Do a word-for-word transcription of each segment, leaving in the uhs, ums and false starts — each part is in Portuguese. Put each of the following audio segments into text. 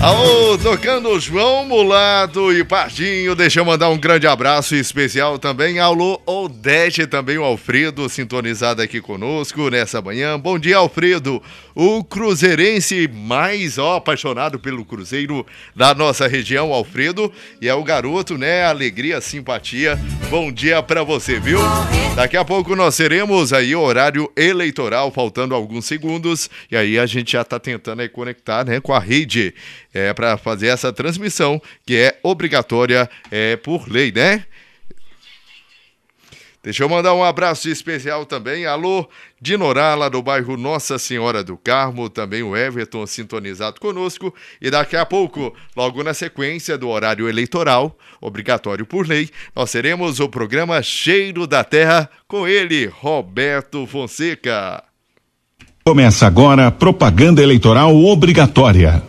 Alô, tocando João Mulato e Pardinho, deixa eu mandar um grande abraço especial também. Alô, Odete, também o Alfredo, sintonizado aqui conosco nessa manhã. Bom dia, Alfredo, o cruzeirense mais ó, apaixonado pelo Cruzeiro da nossa região, Alfredo, e é o garoto, né, alegria, simpatia. Bom dia pra você, viu? Daqui a pouco nós teremos aí o horário eleitoral, faltando alguns segundos, e aí a gente já tá tentando aí conectar, né, com a rede. É para fazer essa transmissão, que é obrigatória é, por lei, né? Deixa eu mandar um abraço especial também. Alô, Dinorá, lá do bairro Nossa Senhora do Carmo, também o Everton sintonizado conosco. E daqui a pouco, logo na sequência do horário eleitoral, obrigatório por lei, nós teremos o programa Cheiro da Terra com ele, Roberto Fonseca. Começa agora a propaganda eleitoral obrigatória.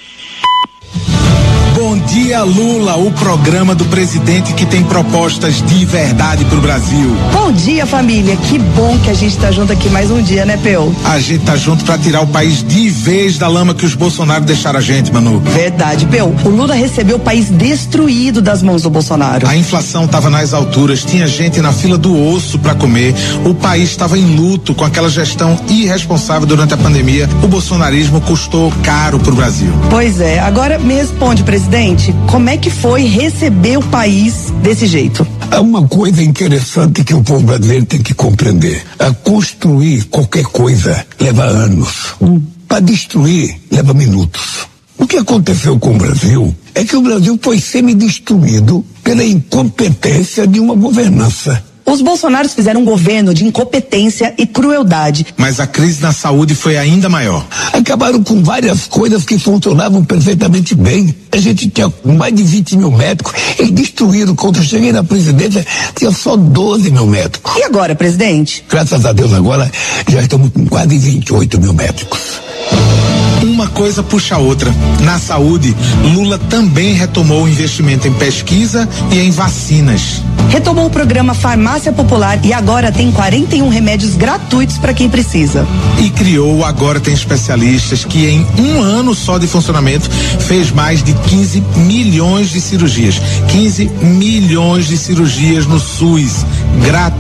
Bom dia, Lula, o programa do presidente que tem propostas de verdade pro Brasil. Bom dia, família. Que bom que a gente tá junto aqui mais um dia, né, Peu? A gente tá junto pra tirar o país de vez da lama que os Bolsonaro deixaram a gente, Manu. Verdade, Peu. O Lula recebeu o país destruído das mãos do Bolsonaro. A inflação tava nas alturas, tinha gente na fila do osso pra comer, o país tava em luto com aquela gestão irresponsável durante a pandemia. O bolsonarismo custou caro pro Brasil. Pois é. Agora me responde, presidente. Presidente, como é que foi receber o país desse jeito? Há uma coisa interessante que o povo brasileiro tem que compreender. A construir qualquer coisa leva anos. Hum. Para destruir leva minutos. O que aconteceu com o Brasil é que o Brasil foi semi-destruído pela incompetência de uma governança. Os bolsonaros fizeram um governo de incompetência e crueldade. Mas a crise na saúde foi ainda maior. Acabaram com várias coisas que funcionavam perfeitamente bem. A gente tinha mais de vinte mil médicos. Eles destruíram. Quando eu cheguei na presidência, tinha só doze mil médicos. E agora, presidente? Graças a Deus, agora já estamos com quase vinte e oito mil médicos. Uma coisa puxa a outra. Na saúde, Lula também retomou o investimento em pesquisa e em vacinas. Retomou o programa Farmácia Popular e agora tem quarenta e um remédios gratuitos para quem precisa. E criou o Agora Tem Especialistas, que em um ano só de funcionamento fez mais de quinze milhões de cirurgias. quinze milhões de cirurgias no SUS. Gratuito.